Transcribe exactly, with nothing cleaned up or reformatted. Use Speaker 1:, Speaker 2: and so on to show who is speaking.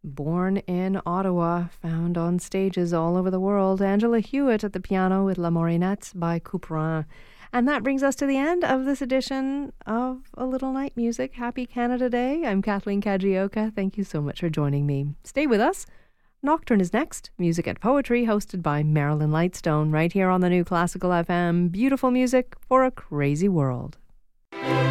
Speaker 1: Born in Ottawa, found on stages all over the world. Angela Hewitt at the piano with La Morinette by Couperin. And that brings us to the end of this edition of A Little Night Music. Happy Canada Day. I'm Kathleen Kajioka. Thank you so much for joining me. Stay with us. Nocturne is next. Music and Poetry, hosted by Marilyn Lightstone, right here on the New Classical F M. Beautiful music for a crazy world.